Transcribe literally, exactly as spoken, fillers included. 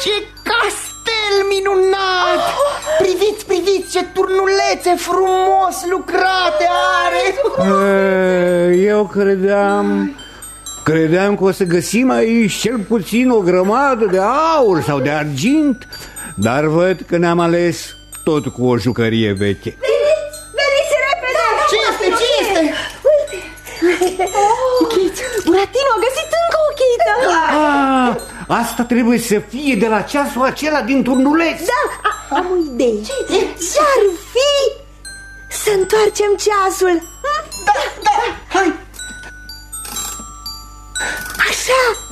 Ce castel minunat! Priviți, priviți ce turnulețe frumos lucrate are! Eu credeam... Credeam că o să găsim aici cel puțin o grămadă de aur sau de argint, dar văd că ne-am ales tot cu o jucărie veche. Veniți, veniți repede! Ce este, ce este? Uite, chiți, Buratino a găsit încă o chită. Ah, asta trebuie să fie de la ceasul acela din turnuleț. Da, a, am o idee. Ce-ar fi să întoarcem ceasul? Da, da, hai! Așa,